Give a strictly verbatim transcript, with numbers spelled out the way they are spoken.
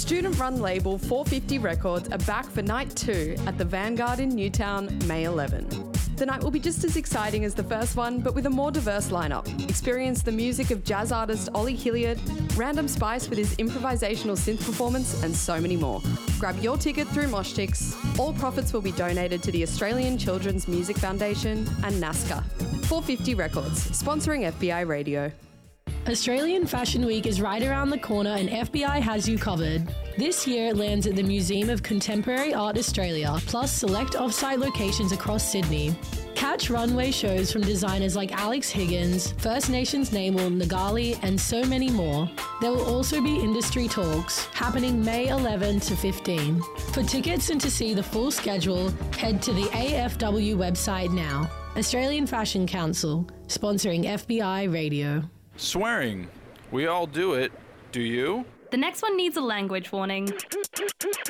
Student-run label four fifty Records are back for night two at the Vanguard in Newtown, May eleventh. The night will be just as exciting as the first one, but with a more diverse lineup. Experience the music of jazz artist Ollie Hilliard, Random Spice with his improvisational synth performance, and so many more. Grab your ticket through Moshtix. All profits will be donated to the Australian Children's Music Foundation and NASCA. four fifty Records, sponsoring F B I Radio. Australian Fashion Week is right around the corner and F B I has you covered. This year it lands at the Museum of Contemporary Art Australia, plus select off-site locations across Sydney. Catch runway shows from designers like Alex Higgins, First Nations Namal Ngali, and so many more. There will also be industry talks, happening May eleventh to fifteenth. For tickets and to see the full schedule, head to the A F W website now. Australian Fashion Council, sponsoring F B I Radio. Swearing. We all do it. Do you? The next one needs a language warning.